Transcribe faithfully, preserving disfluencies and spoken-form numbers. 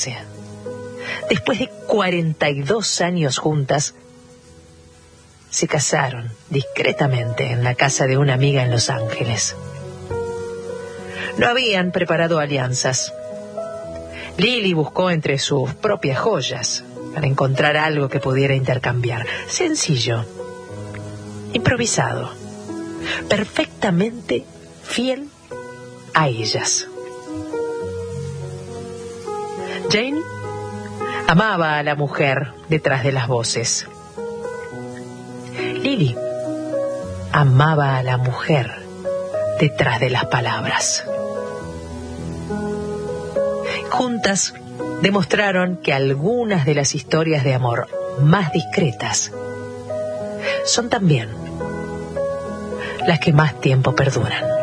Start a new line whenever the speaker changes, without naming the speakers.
Después de cuarenta y dos años juntas, se casaron discretamente en la casa de una amiga en Los Ángeles. No habían preparado alianzas. Lily buscó entre sus propias joyas para encontrar algo que pudiera intercambiar. Sencillo, improvisado, perfectamente fiel a ellas. Jane amaba a la mujer detrás de las voces. Lily amaba a la mujer detrás de las palabras. Juntas demostraron que algunas de las historias de amor más discretas son también las que más tiempo perduran.